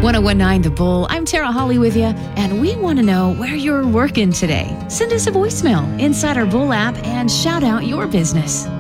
1019 The Bull. I'm Tara Holly with you, and we want to know where you're working today. Send us a voicemail inside our Bull app and shout out your business.